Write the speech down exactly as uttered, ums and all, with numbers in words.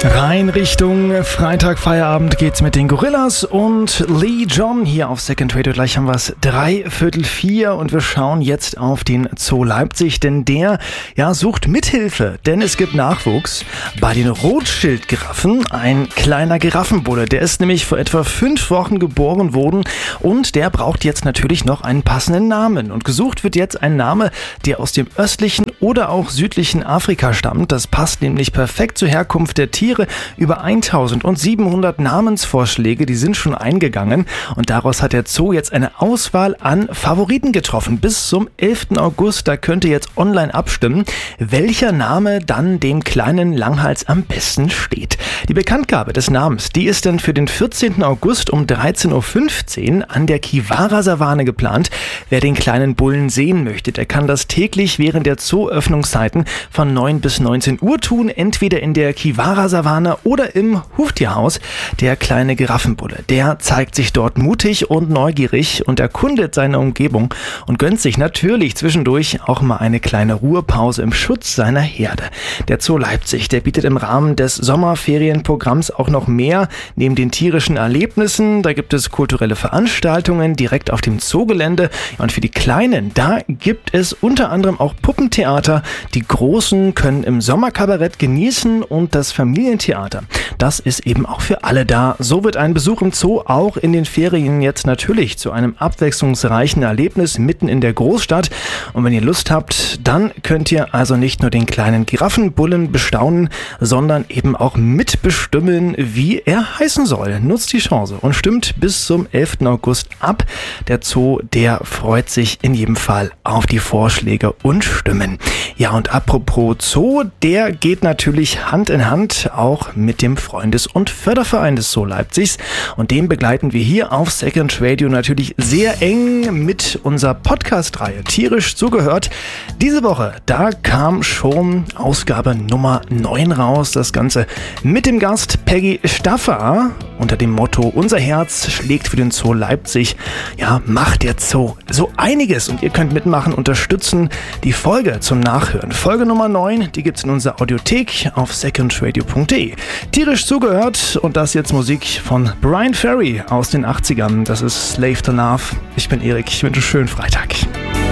Rein Richtung Freitag-Feierabend geht's mit den Gorillas und Lee John hier auf Second Radio. Gleich haben wir es drei Viertel vier und wir schauen jetzt auf den Zoo Leipzig, denn der ja sucht Mithilfe, denn es gibt Nachwuchs bei den Rothschild-Giraffen. Ein kleiner Giraffenbulle, der ist nämlich vor etwa fünf Wochen geboren worden und der braucht jetzt natürlich noch einen passenden Namen. Und gesucht wird jetzt ein Name, der aus dem östlichen oder auch südlichen Afrika stammt. Das passt nämlich perfekt zur Herkunft der Tiere. Über eintausendsiebenhundert Namensvorschläge, die sind schon eingegangen und daraus hat der Zoo jetzt eine Auswahl an Favoriten getroffen. Bis zum elften August, da könnt ihr jetzt online abstimmen, welcher Name dann dem kleinen Langhals am besten steht. Die Bekanntgabe des Namens, die ist dann für den vierzehnten August um dreizehn Uhr fünfzehn an der Kiwara-Savanne geplant. Wer den kleinen Bullen sehen möchte, der kann das täglich während der Zoo-Öffnungszeiten von neun bis neunzehn Uhr tun, entweder in der Kiwara-Savanne oder im Huftierhaus. Der kleine Giraffenbulle, der zeigt sich dort mutig und neugierig und erkundet seine Umgebung und gönnt sich natürlich zwischendurch auch mal eine kleine Ruhepause im Schutz seiner Herde. Der Zoo Leipzig, der bietet im Rahmen des Sommerferienprogramms auch noch mehr. Neben den tierischen Erlebnissen, da gibt es kulturelle Veranstaltungen direkt auf dem Zoogelände und für die Kleinen, da gibt es unter anderem auch Puppentheater. Die Großen können im Sommerkabarett genießen und das Familientheater, das ist eben auch für alle da. So wird ein Besuch im Zoo auch in den Ferien jetzt natürlich zu einem abwechslungsreichen Erlebnis mitten in der Großstadt. Und wenn ihr Lust habt, dann könnt ihr also nicht nur den kleinen Giraffenbullen bestaunen, sondern eben auch mitbestimmen, wie er heißen soll. Nutzt die Chance und stimmt bis zum elften August ab. Der Zoo, der freut sich in jedem Fall auf die Vorschläge und Stimmen. Ja, und apropos Zoo, der geht natürlich Hand in Hand auch mit dem Freundes- und Förderverein des Zoo Leipzigs. Und den begleiten wir hier auf Second Radio natürlich sehr eng mit unserer Podcast-Reihe Tierisch zugehört. Diese Woche, da kam schon Ausgabe Nummer neun raus. Das Ganze mit dem Gast Peggy Staffer unter dem Motto Unser Herz schlägt für den Zoo Leipzig. Ja, macht der Zoo so einiges und ihr könnt mitmachen, unterstützen. Die Folge zum Nachhören. Folge Nummer neun, die gibt's in unserer Audiothek auf secondradio punkt de. Tierisch zugehört und das jetzt Musik von Bryan Ferry aus den achtzigern. Das ist Slave to Love. Ich bin Erik, ich wünsche einen schönen Freitag.